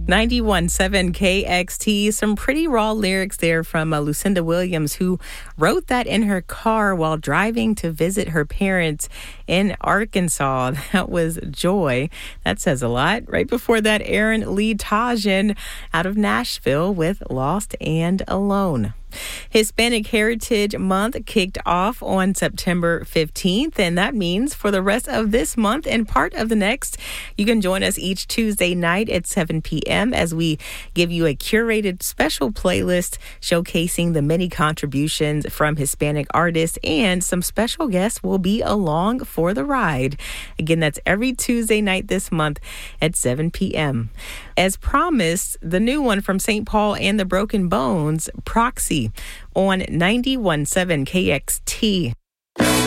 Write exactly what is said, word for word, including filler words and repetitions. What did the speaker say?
ninety-one point seven K X T. Some pretty raw lyrics there from uh, Lucinda Williams, who wrote that in her car while driving to visit her parents in Arkansas. That was Joy. That says a lot. Right before that, Aaron Lee Tajan out of Nashville with Lost and Alone. Hispanic Heritage Month kicked off on September fifteenth, and that means for the rest of this month and part of the next, you can join us each Tuesday night at seven p.m. as we give you a curated special playlist showcasing the many contributions from Hispanic artists, and some special guests will be along for the ride. Again, that's every Tuesday night this month at seven p.m. As promised, the new one from Saint Paul and the Broken Bones, Proxy, on ninety-one point seven K X T.